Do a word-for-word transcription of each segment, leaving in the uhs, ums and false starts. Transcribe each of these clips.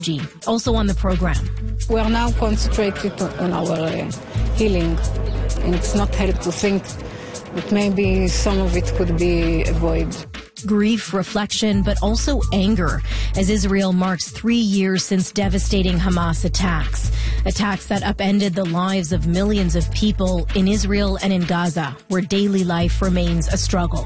Also on the program. We are now concentrated on our uh, healing, and it's not helpful to think that maybe some of it could be avoided. Grief, reflection, but also anger as Israel marks three years since devastating Hamas attacks. Attacks that upended the lives of millions of people in Israel and in Gaza, where daily life remains a struggle.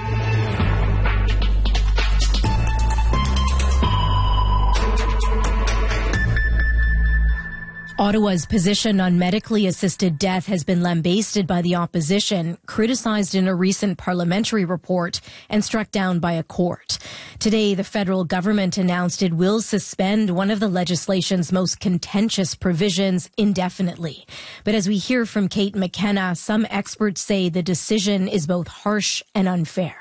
Ottawa's position on medically assisted death has been lambasted by the opposition, criticized in a recent parliamentary report, and struck down by a court. Today, the federal government announced it will suspend one of the legislation's most contentious provisions indefinitely. But as we hear from Kate McKenna, some experts say the decision is both harsh and unfair.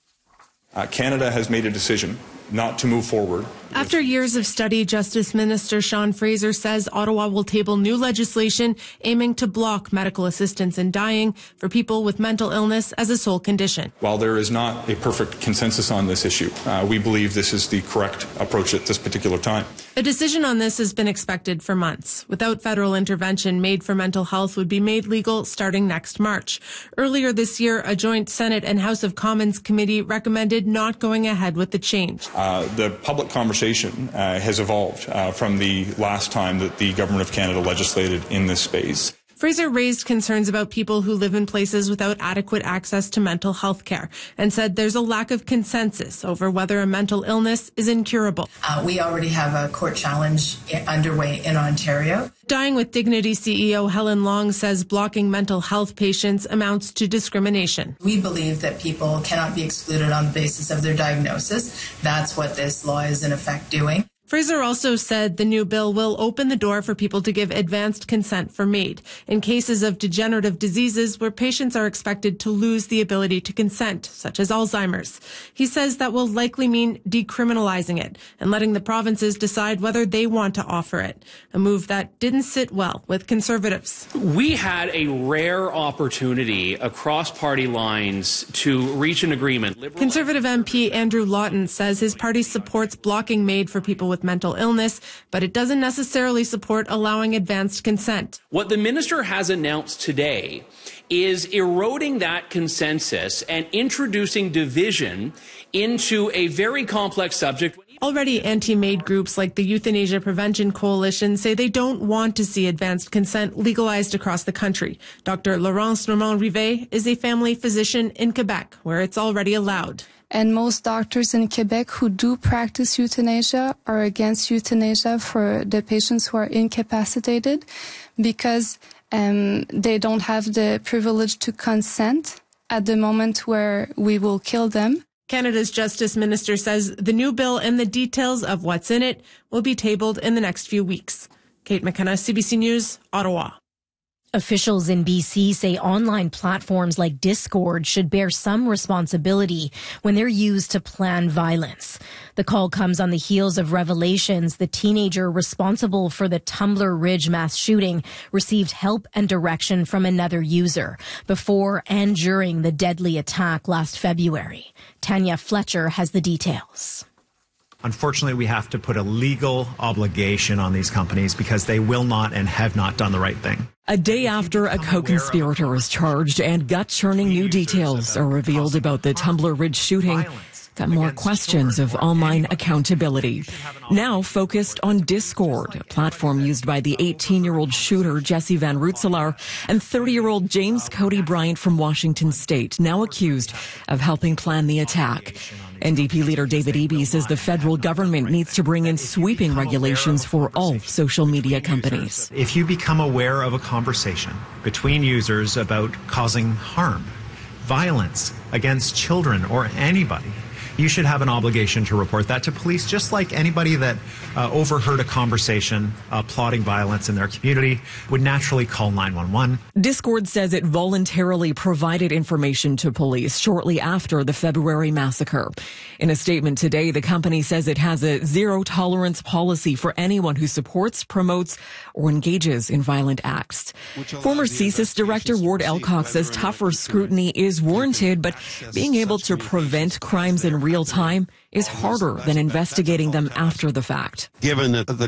Uh, Canada has made a decision not to move forward. After years of study, Justice Minister Sean Fraser says Ottawa will table new legislation aiming to block medical assistance in dying for people with mental illness as a sole condition. While there is not a perfect consensus on this issue, uh, we believe this is the correct approach at this particular time. A decision on this has been expected for months. Without federal intervention, Made for Mental Health would be made legal starting next March. Earlier this year, a joint Senate and House of Commons committee recommended not going ahead with the change. Uh, the public conversation uh, has evolved uh, from the last time that the Government of Canada legislated in this space. Fraser raised concerns about people who live in places without adequate access to mental health care and said there's a lack of consensus over whether a mental illness is incurable. Uh, we already have a court challenge underway in Ontario. Dying with Dignity C E O Helen Long says blocking mental health patients amounts to discrimination. We believe that people cannot be excluded on the basis of their diagnosis. That's what this law is in effect doing. Fraser also said the new bill will open the door for people to give advanced consent for MAID in cases of degenerative diseases where patients are expected to lose the ability to consent, such as Alzheimer's. He says that will likely mean decriminalizing it and letting the provinces decide whether they want to offer it, a move that didn't sit well with Conservatives. We had a rare opportunity across party lines to reach an agreement. Liberal Conservative M P Andrew Lawton says his party supports blocking MAID for people with mental illness, but it doesn't necessarily support allowing advanced consent. What the minister has announced today is eroding that consensus and introducing division into a very complex subject. Already anti-MAID groups like the Euthanasia Prevention Coalition say they don't want to see advanced consent legalized across the country. Doctor Laurence Normand-Rivet is a family physician in Quebec, where it's already allowed. And most doctors in Quebec who do practice euthanasia are against euthanasia for the patients who are incapacitated because um, they don't have the privilege to consent at the moment where we will kill them. Canada's Justice Minister says the new bill and the details of what's in it will be tabled in the next few weeks. Kate McKenna, C B C News, Ottawa. Officials in B C say online platforms like Discord should bear some responsibility when they're used to plan violence. The call comes on the heels of revelations the teenager responsible for the Tumbler Ridge mass shooting received help and direction from another user before and during the deadly attack last February. Tanya Fletcher has the details. Unfortunately, we have to put a legal obligation on these companies because they will not and have not done the right thing. A day after a co-conspirator is charged and gut-churning new details are revealed about the Tumbler Ridge shooting, got more questions of online accountability. Now focused on Discord, a platform used by the eighteen-year-old shooter Jesse Van Rootselaar and thirty-year-old James Cody Bryant from Washington State, now accused of helping plan the attack. N D P leader David Eby says the federal government needs to bring in sweeping regulations for all social media companies. If you become aware of a conversation between users about causing harm, violence against children or anybody, you should have an obligation to report that to police, just like anybody that uh, overheard a conversation uh, plotting violence in their community would naturally call nine one one. Discord says it voluntarily provided information to police shortly after the February massacre. In a statement today, the company says it has a zero tolerance policy for anyone who supports, promotes, or engages in violent acts. Former C S I S director Ward Elcock says tougher scrutiny is warranted, but being able to prevent crimes and real time is harder than investigating them after the fact. Given that the